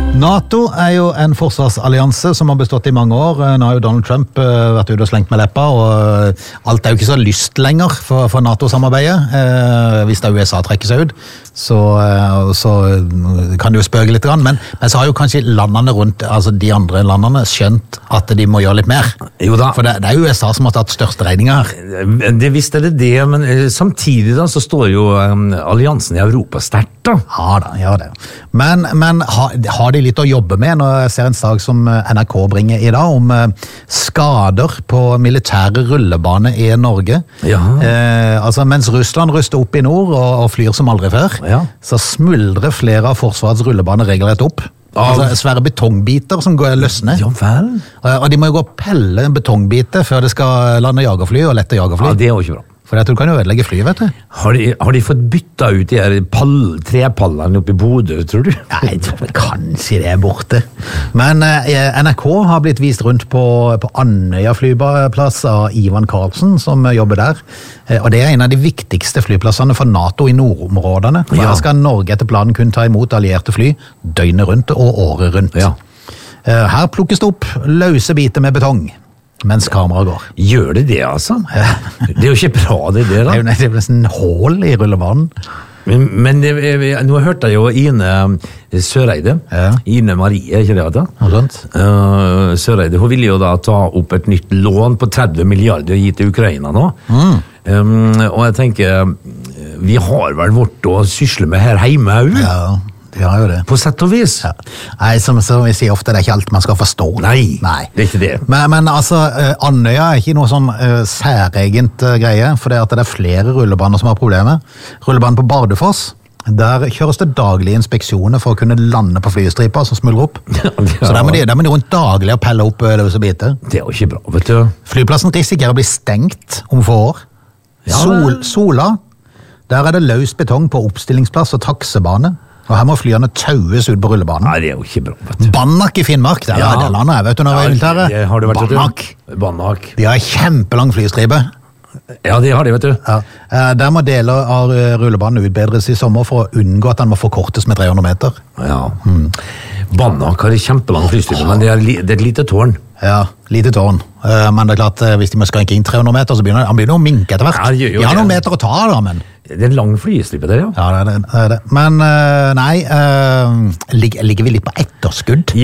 NATO jo en forsvarsallianse som har bestått i mange år. Nå har jo Donald Trump vært ute og slengt med leppa, og alt jo ikke så lyst lenger for NATO-samarbeidet. Hvis det USA trekker seg ut, så kan det jo spøke litt, men så har jo kanskje landene rundt, altså de andre landene, skjønt at de må gjøre litt mer. Jo da. For det jo USA som har tatt største regninger her. Det visste det, men samtidig da, så står jo alliansen i Europa sterkt da. Ja det. Men har de litt å jobbe med når jeg ser en sak som NRK bringer i dag om skader på militære rullebane i Norge. Ja. Altså mens Russland ruster opp i nord og flyr som aldri før, ja. Så smuldrer flere av forsvarets rullebaner regelrett opp. Altså svære betongbiter som går løsne. Ja vel. Og de må jo gå og pelle betongbiter før det skal lande jagerfly og lette jagerfly. Ja, det jo ikke bra. For du kan jo ødelegge fly, vet du. Har de fått bytta ut de her trepallene oppe i Bodø, tror du? Nei, jeg tror kanskje det borte. Men NRK har blitt vist rundt på Andøya flyplass av Ivan Karlsen, som jobber der. Og det en av de viktigste flyplassene for NATO i nordområdene. For her skal Norge etter planen kun ta imot allierte fly døgnet rundt og året rundt. Ja. Her plukkes det opp løse biter med betong. Mens kamera går. Gjør det, altså? Det jo ikke bra, det da. Det jo nesten hål i rullebanen. Men nå hørte jeg jo Ine Søreide. Ja. Ine Marie, ikke det? Noe sånt. Søreide, hun ville jo da ta opp et nytt lån på 30 milliarder og gi til Ukraina nå. Og jeg tenker, vi har vel vårt å sysle med her hjemme, jo? Ja. De har jo det. På sett og vis. Ja. Nei, som vi sier ofte, det ikke alt man skal forstå. Nei, det ikke det. Men altså, Andøya ikke noe sånn særegent greie, for det flere rullebaner som har problemer. Rullebanen på Bardufoss, der kjøres det daglige inspeksjoner for å kunne lande på flystriper som smuldrer opp. Ja. Så der må de rundt daglig og pelle opp løse biter. Det jo ikke bra, vet du. Flyplassen risikerer å bli stengt om få år. Ja, Sola, der det løs betong på oppstillingsplass og taksebane. Og her må flyene taues ut på rullebanen. Nei, det jo ikke bra, vet du. Banak i Finnmark, der det landet, vet du når vi militære? Ja, har du vært Banak. De har kjempelang flystripe. Ja, det har de, vet du. Ja. Der må deler av rullebanen utbedres i sommer for å unngå at den må forkortes med 300 meter. Ja. Banak har kjempelang flystripe, men det et lite tårn. Ja, lite tårn. Men det klart, hvis de må skranke inn 300 meter, så begynner han å minke etter hvert. Ja, de har noen meter å ta da, men... Det en lang flystripe der, ja. Ja, det det. Men nei, ligger vi litt på etterskudd?